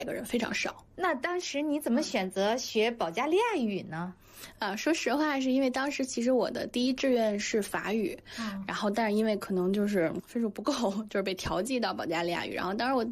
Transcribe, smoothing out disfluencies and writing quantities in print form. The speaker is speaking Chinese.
个人非常少。 那当时你怎么选择学保加利亚语呢？ 说实话，是因为当时其实我的第一志愿是法语，然后但是因为可能就是分数不够，就是被调剂到保加利亚语，然后当时我